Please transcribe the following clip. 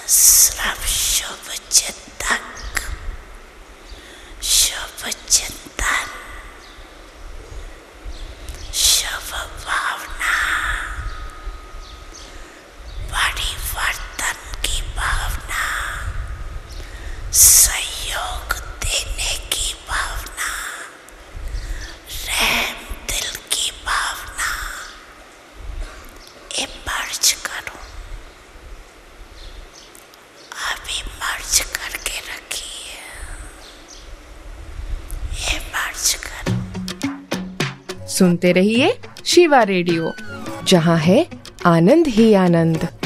सब शुभ चिंतक, शुभ चिंतन, शुभ भावना, परिवर्तन की भावना, सहयोग देने की भावना, रहम दिल की भावना इमर्ज करो। अभी मर्ज करके रखिए, इमर्ज करो। सुनते रहिए शिवा रेडियो, जहाँ है आनंद ही आनंद।